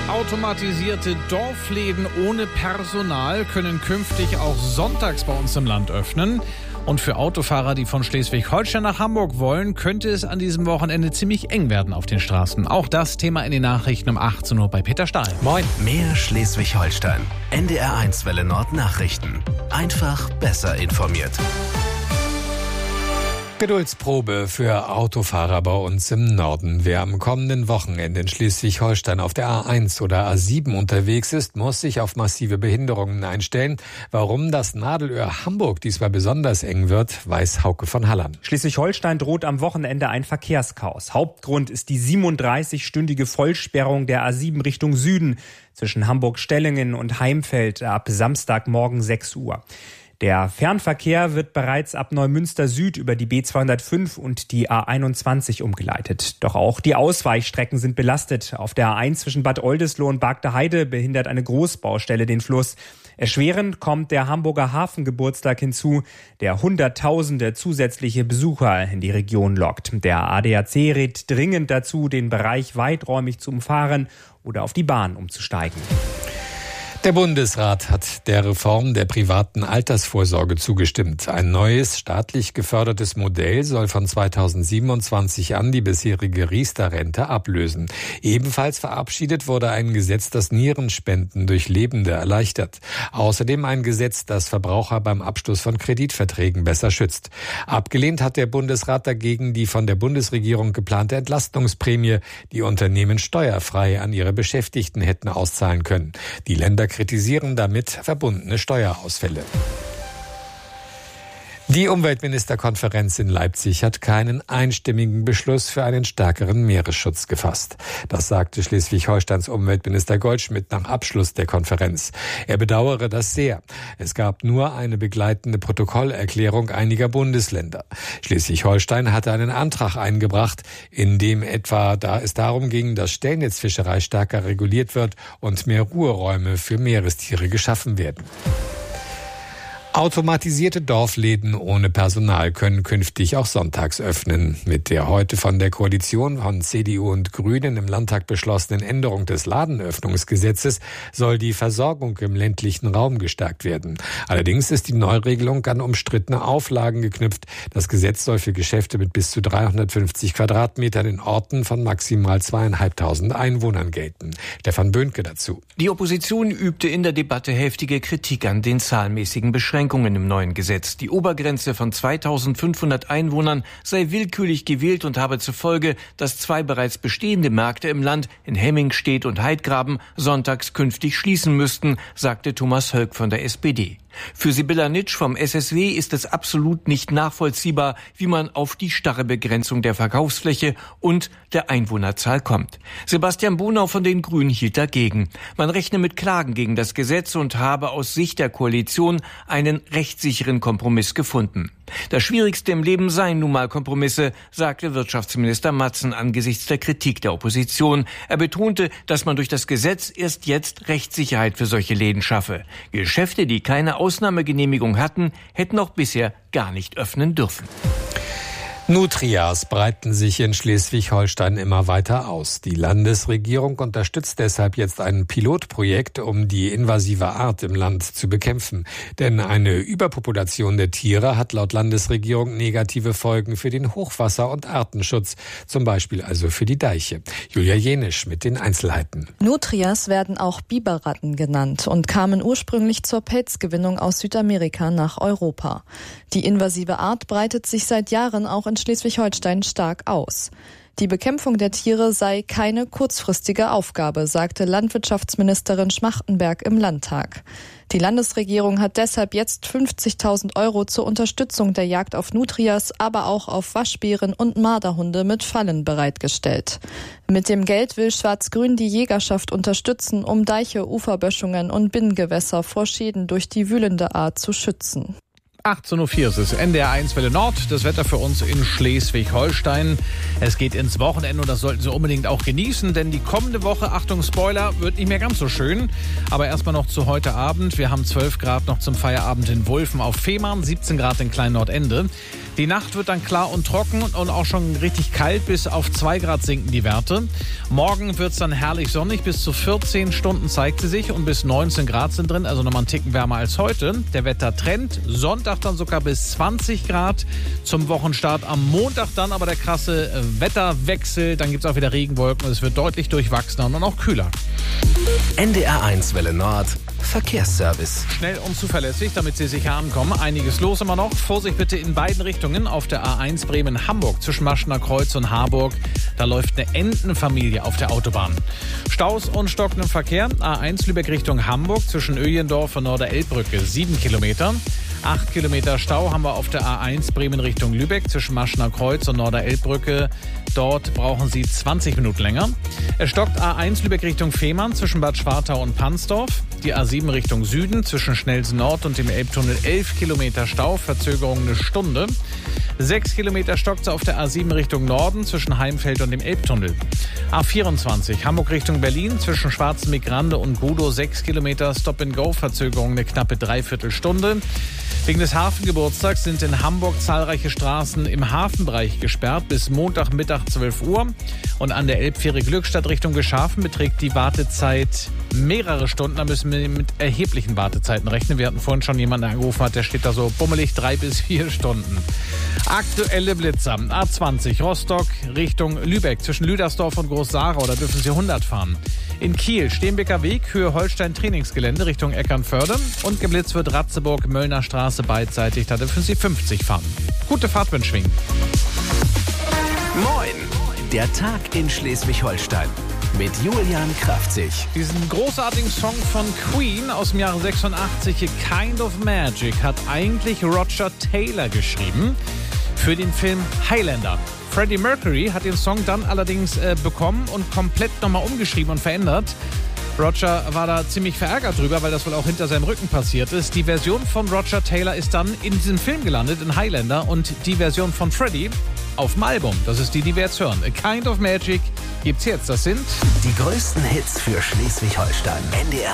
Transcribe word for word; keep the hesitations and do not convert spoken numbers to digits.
Automatisierte Dorfläden ohne Personal können künftig auch sonntags bei uns im Land öffnen. Und für Autofahrer, die von Schleswig-Holstein nach Hamburg wollen, könnte es an diesem Wochenende ziemlich eng werden auf den Straßen. Auch das Thema in den Nachrichten um achtzehn Uhr bei Peter Stahl. Moin. Mehr Schleswig-Holstein. N D R eins Welle Nord Nachrichten. Einfach besser informiert. Geduldsprobe für Autofahrer bei uns im Norden. Wer am kommenden Wochenende in Schleswig-Holstein auf der A eins oder A sieben unterwegs ist, muss sich auf massive Behinderungen einstellen. Warum das Nadelöhr Hamburg diesmal besonders eng wird, weiß Hauke von Halland. Schleswig-Holstein droht am Wochenende ein Verkehrschaos. Hauptgrund ist die siebenunddreißig-stündige Vollsperrung der A sieben Richtung Süden zwischen Hamburg-Stellingen und Heimfeld ab Samstagmorgen sechs Uhr. Der Fernverkehr wird bereits ab Neumünster Süd über die B zweihundertfünf und die A einundzwanzig umgeleitet. Doch auch die Ausweichstrecken sind belastet. Auf der A eins zwischen Bad Oldesloe und Bargteheide behindert eine Großbaustelle den Fluss. Erschwerend kommt der Hamburger Hafengeburtstag hinzu, der Hunderttausende zusätzliche Besucher in die Region lockt. Der A D A C rät dringend dazu, den Bereich weiträumig zu umfahren oder auf die Bahn umzusteigen. Der Bundesrat hat der Reform der privaten Altersvorsorge zugestimmt. Ein neues, staatlich gefördertes Modell soll von zweitausendsiebenundzwanzig an die bisherige Riester-Rente ablösen. Ebenfalls verabschiedet wurde ein Gesetz, das Nierenspenden durch Lebende erleichtert. Außerdem ein Gesetz, das Verbraucher beim Abschluss von Kreditverträgen besser schützt. Abgelehnt hat der Bundesrat dagegen die von der Bundesregierung geplante Entlastungsprämie, die Unternehmen steuerfrei an ihre Beschäftigten hätten auszahlen können. Die Länder kritisieren damit verbundene Steuerausfälle. Die Umweltministerkonferenz in Leipzig hat keinen einstimmigen Beschluss für einen stärkeren Meeresschutz gefasst. Das sagte Schleswig-Holsteins Umweltminister Goldschmidt nach Abschluss der Konferenz. Er bedauere das sehr. Es gab nur eine begleitende Protokollerklärung einiger Bundesländer. Schleswig-Holstein hatte einen Antrag eingebracht, in dem etwa da es darum ging, dass Stellnetzfischerei stärker reguliert wird und mehr Ruheräume für Meerestiere geschaffen werden. Automatisierte Dorfläden ohne Personal können künftig auch sonntags öffnen. Mit der heute von der Koalition von C D U und Grünen im Landtag beschlossenen Änderung des Ladenöffnungsgesetzes soll die Versorgung im ländlichen Raum gestärkt werden. Allerdings ist die Neuregelung an umstrittene Auflagen geknüpft. Das Gesetz soll für Geschäfte mit bis zu dreihundertfünfzig Quadratmetern in Orten von maximal zweieinhalbtausend Einwohnern gelten. Stefan Böhnke dazu. Die Opposition übte in der Debatte heftige Kritik an den zahlenmäßigen Beschränkungen im neuen Gesetz. Die Obergrenze von zweitausendfünfhundert Einwohnern sei willkürlich gewählt und habe zur Folge, dass zwei bereits bestehende Märkte im Land, in Hemmingstedt und Heidgraben, sonntags künftig schließen müssten, sagte Thomas Hölk von der S P D. Für Sibylla Nitsch vom S S W ist es absolut nicht nachvollziehbar, wie man auf die starre Begrenzung der Verkaufsfläche und der Einwohnerzahl kommt. Sebastian Bonau von den Grünen hielt dagegen. Man rechne mit Klagen gegen das Gesetz und habe aus Sicht der Koalition einen rechtssicheren Kompromiss gefunden. Das Schwierigste im Leben seien nun mal Kompromisse, sagte Wirtschaftsminister Matzen angesichts der Kritik der Opposition. Er betonte, dass man durch das Gesetz erst jetzt Rechtssicherheit für solche Läden schaffe. Geschäfte, die keine Ausnahmegenehmigung hatten, hätten auch bisher gar nicht öffnen dürfen. Nutrias breiten sich in Schleswig-Holstein immer weiter aus. Die Landesregierung unterstützt deshalb jetzt ein Pilotprojekt, um die invasive Art im Land zu bekämpfen. Denn eine Überpopulation der Tiere hat laut Landesregierung negative Folgen für den Hochwasser- und Artenschutz, zum Beispiel also für die Deiche. Julia Jenisch mit den Einzelheiten. Nutrias werden auch Biberratten genannt und kamen ursprünglich zur Pelzgewinnung aus Südamerika nach Europa. Die invasive Art breitet sich seit Jahren auch in Schleswig-Holstein stark aus. Die Bekämpfung der Tiere sei keine kurzfristige Aufgabe, sagte Landwirtschaftsministerin Schmachtenberg im Landtag. Die Landesregierung hat deshalb jetzt fünfzigtausend Euro zur Unterstützung der Jagd auf Nutrias, aber auch auf Waschbären und Marderhunde mit Fallen bereitgestellt. Mit dem Geld will Schwarz-Grün die Jägerschaft unterstützen, um Deiche, Uferböschungen und Binnengewässer vor Schäden durch die wühlende Art zu schützen. achtzehn Uhr vier ist es, N D R eins Welle Nord, das Wetter für uns in Schleswig-Holstein. Es geht ins Wochenende und das sollten Sie unbedingt auch genießen, denn die kommende Woche, Achtung Spoiler, wird nicht mehr ganz so schön. Aber erstmal noch zu heute Abend. Wir haben zwölf Grad noch zum Feierabend in Wulfen auf Fehmarn, siebzehn Grad in Klein-Nordende. Die Nacht wird dann klar und trocken und auch schon richtig kalt. Bis auf zwei Grad sinken die Werte. Morgen wird es dann herrlich sonnig. Bis zu vierzehn Stunden zeigt sie sich und bis neunzehn Grad sind drin. Also nochmal einen Ticken wärmer als heute. Der Wettertrend. Sonntag dann sogar bis zwanzig Grad. Zum Wochenstart am Montag dann aber der krasse Wetterwechsel. Dann gibt es auch wieder Regenwolken. Es wird deutlich durchwachsener und dann auch kühler. N D R eins Welle Nord. Verkehrsservice. Schnell und zuverlässig, damit Sie sicher ankommen. Einiges los immer noch. Vorsicht bitte in beiden Richtungen. Auf der A eins Bremen-Hamburg zwischen Maschener Kreuz und Harburg. Da läuft eine Entenfamilie auf der Autobahn. Staus und stockendem Verkehr. A eins Lübeck Richtung Hamburg zwischen Öjendorf und Norderelbbrücke. Sieben Kilometer. Acht Kilometer Stau haben wir auf der A eins Bremen Richtung Lübeck zwischen Maschener Kreuz und Norderelbbrücke. Dort brauchen Sie zwanzig Minuten länger. Es stockt A eins Lübeck Richtung Fehmarn zwischen Bad Schwartau und Pansdorf. Die A sieben Richtung Süden zwischen Schnelsen Nord und dem Elbtunnel elf Kilometer Stau, Verzögerung eine Stunde. Sechs Kilometer stockt es auf der A sieben Richtung Norden zwischen Heimfeld und dem Elbtunnel. A vierundzwanzig Hamburg Richtung Berlin zwischen Schwarzenbeck-Grande und Gudow sechs Kilometer Stop-and-Go, Verzögerung eine knappe Dreiviertelstunde. Wegen des Hafengeburtstags sind in Hamburg zahlreiche Straßen im Hafenbereich gesperrt bis Montagmittag zwölf Uhr. Und an der Elbfähre Glückstadt Richtung Geschafen beträgt die Wartezeit mehrere Stunden. Da müssen wir mit erheblichen Wartezeiten rechnen. Wir hatten vorhin schon jemanden, der angerufen hat, der steht da so bummelig drei bis vier Stunden. Aktuelle Blitzer. A zwanzig Rostock Richtung Lübeck zwischen Lüdersdorf und Groß-Sarau. Da dürfen Sie hundert fahren. In Kiel Steenbecker Weg, Höhe Holstein Trainingsgelände Richtung Eckernförde. Und geblitzt wird Ratzeburg, Möllner Straße beidseitig. Da dürfen Sie fünfzig fahren. Gute Fahrt wünschen wir Ihnen. Moin! Der Tag in Schleswig-Holstein. Mit Julian Kraftzig. Diesen großartigen Song von Queen aus dem Jahre sechsundachtzig, A Kind of Magic, hat eigentlich Roger Taylor geschrieben für den Film Highlander. Freddie Mercury hat den Song dann allerdings äh, bekommen und komplett nochmal umgeschrieben und verändert. Roger war da ziemlich verärgert drüber, weil das wohl auch hinter seinem Rücken passiert ist. Die Version von Roger Taylor ist dann in diesem Film gelandet, in Highlander, und die Version von Freddie auf dem Album. Das ist die, die wir jetzt hören. A Kind of Magic gibt's jetzt. Das sind die größten Hits für Schleswig-Holstein. N D R